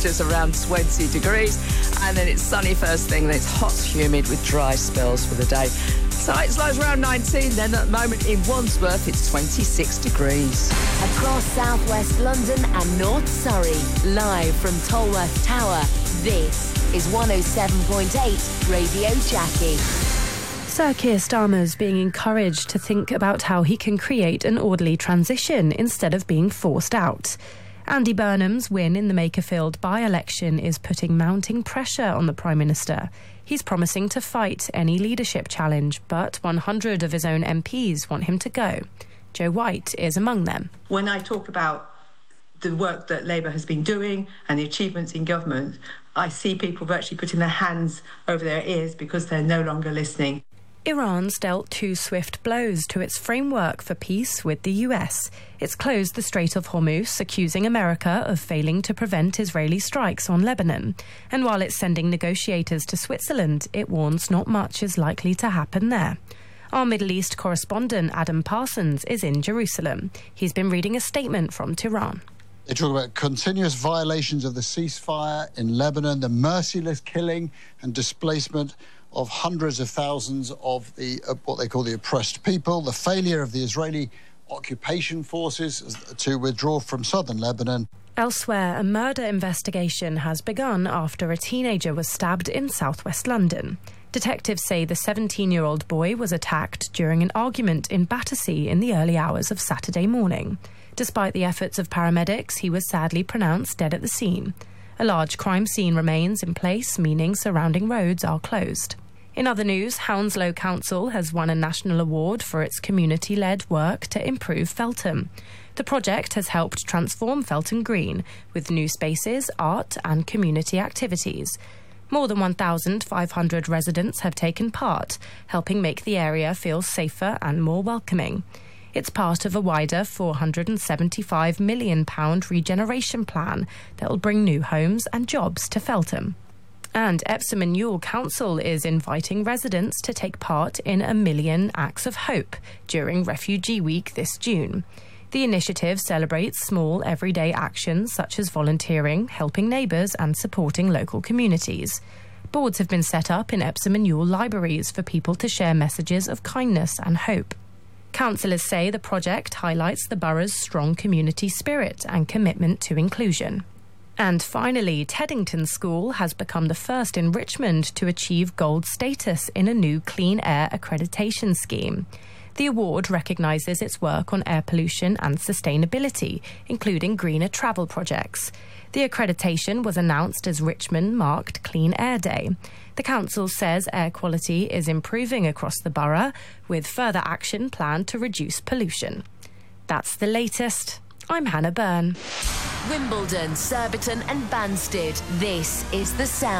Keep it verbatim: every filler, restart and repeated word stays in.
temperatures around twenty degrees, and then it's sunny first thing, then it's hot, humid with dry spells for the day. Tonight's lows around nineteen, then at the moment in Wandsworth it's twenty-six degrees. Across southwest London and North Surrey, live from Tolworth Tower, this is one oh seven point eight Radio Jackie. Sir Keir Starmer's being encouraged to think about how he can create an orderly transition instead of being forced out. Andy Burnham's win in the Makerfield by-election is putting mounting pressure on the Prime Minister. He's promising to fight any leadership challenge, but one hundred of his own M Ps want him to go. Jo White is among them. When I talk about the work that Labour has been doing and the achievements in government, I see people virtually putting their hands over their ears because they're no longer listening. Iran's dealt two swift blows to its framework for peace with the U S. It's closed the Strait of Hormuz, accusing America of failing to prevent Israeli strikes on Lebanon. And while it's sending negotiators to Switzerland, it warns not much is likely to happen there. Our Middle East correspondent Adam Parsons is in Jerusalem. He's been reading a statement from Tehran. They talk about continuous violations of the ceasefire in Lebanon, the merciless killing and displacement of hundreds of thousands of the uh, what they call the oppressed people, the failure of the Israeli occupation forces to withdraw from southern Lebanon. Elsewhere, a murder investigation has begun after a teenager was stabbed in southwest London. Detectives say the seventeen-year-old boy was attacked during an argument in Battersea in the early hours of Saturday morning. Despite the efforts of paramedics, he was sadly pronounced dead at the scene. A large crime scene remains in place, meaning surrounding roads are closed. In other news, Hounslow Council has won a national award for its community-led work to improve Feltham. The project has helped transform Feltham Green with new spaces, art and community activities. More than one thousand five hundred residents have taken part, helping make the area feel safer and more welcoming. It's part of a wider four hundred seventy-five million pounds regeneration plan that will bring new homes and jobs to Feltham. And Epsom and Ewell Council is inviting residents to take part in a Million Acts of Hope during Refugee Week this June. The initiative celebrates small everyday actions such as volunteering, helping neighbours and supporting local communities. Boards have been set up in Epsom and Ewell libraries for people to share messages of kindness and hope. Councillors say the project highlights the borough's strong community spirit and commitment to inclusion. And finally, Teddington School has become the first in Richmond to achieve gold status in a new clean air accreditation scheme. The award recognises its work on air pollution and sustainability, including greener travel projects. The accreditation was announced as Richmond marked Clean Air Day. The council says air quality is improving across the borough, with further action planned to reduce pollution. That's the latest. I'm Hannah Byrne. Wimbledon, Surbiton and Banstead. This is The Sound.